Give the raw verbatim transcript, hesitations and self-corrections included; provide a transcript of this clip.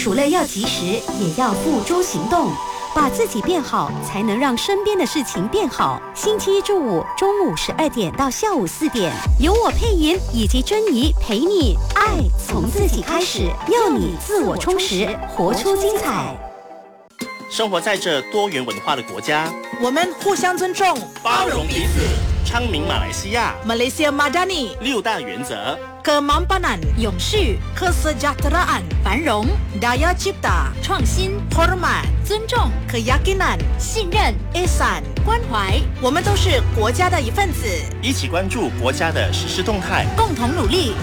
除了要及时，也要付诸行动。把自己变好，才能让身边的事情变好。星期一至五中午十二点到下午四点，由我配音以及珍妮陪你爱从自己开始，要你自我充实，活出精彩。 生活在这多元文化的国家， 我们互相尊重， 包容彼此，昌明马来西亚 Malaysia Madani 六大原则 ：kemampanan 永续、 kesejahteraan 繁荣、 daya cipta 创新、 hormat 尊重、 keyakinan 信任、 ihsan 关怀。 我们都是国家的一份子， 一起关注国家的实施动态， 共同努力